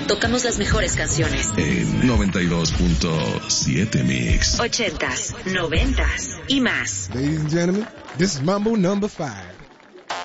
tocamos las mejores canciones. En 92.7 Mix. 80s, 90s y más. Ladies and gentlemen, this is Mambo number 5.